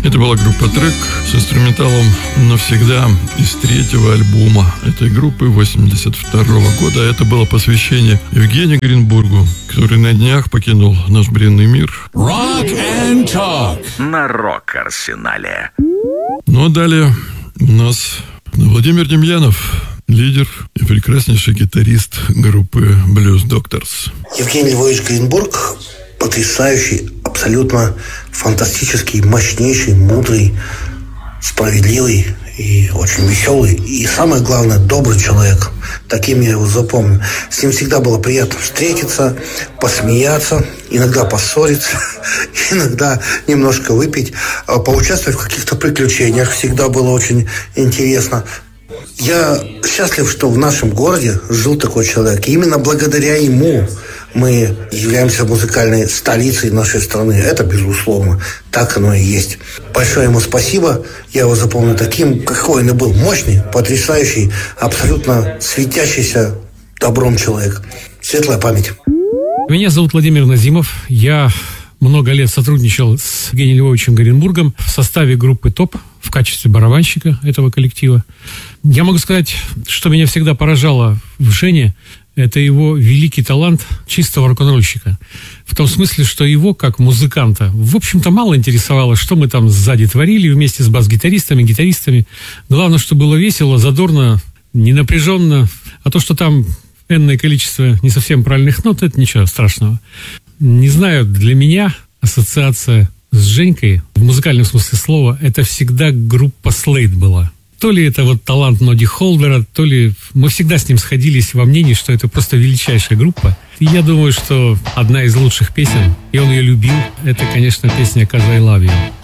Это была группа «Трек» с инструменталом «Навсегда» из третьего альбома этой группы 1982 года. Это было посвящение Евгению Гринбургу, который на днях покинул наш бренный мир. Rock and Talk на Рок-Арсенале. Ну а далее у нас Владимир Демьянов, лидер и прекраснейший гитарист группы Blues Doctors. Евгений Львович Гринбург потрясающий, абсолютно фантастический, мощнейший, мудрый, справедливый и очень веселый. И самое главное, добрый человек. Таким я его запомню. С ним всегда было приятно встретиться, посмеяться, иногда поссориться, иногда немножко выпить, поучаствовать в каких-то приключениях. Всегда было очень интересно. Я счастлив, что в нашем городе жил такой человек. И именно благодаря ему мы являемся музыкальной столицей нашей страны. Это безусловно. Так оно и есть. Большое ему спасибо. Я его запомню таким, какой он и был. Мощный, потрясающий, абсолютно светящийся добром человек. Светлая память. Меня зовут Владимир Назимов. Я много лет сотрудничал с Евгением Львовичем Гринбургом в составе группы «ТОП» в качестве барабанщика этого коллектива. Я могу сказать, что меня всегда поражало в Жене, это его великий талант чистого рок-н-ролльщика. В том смысле, что его, как музыканта, в общем-то, мало интересовало, что мы там сзади творили вместе с бас-гитаристами, гитаристами. Главное, что было весело, задорно, не напряженно. А то, что там энное количество не совсем правильных нот, это ничего страшного. Не знаю, для меня ассоциация с Женькой, в музыкальном смысле слова, это всегда группа Slade была. То ли это вот талант Ноди Холдера, то ли мы всегда с ним сходились во мнении, что это просто величайшая группа. И я думаю, что одна из лучших песен, и он ее любил, это, конечно, песня «'Cause I Love You».